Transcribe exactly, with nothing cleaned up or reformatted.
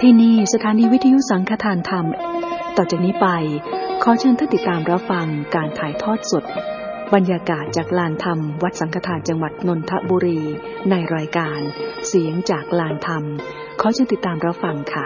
ที่นี่สถานีวิทยุสังฆทานธรรมต่อจากนี้ไปขอเชิญท่านติดตามรับฟังการถ่ายทอดสดบรรยากาศจากลานธรรมวัดสังฆทานจังหวัดนนทบุรีในรายการเสียงจากลานธรรมขอเชิญติดตามรับฟังค่ะ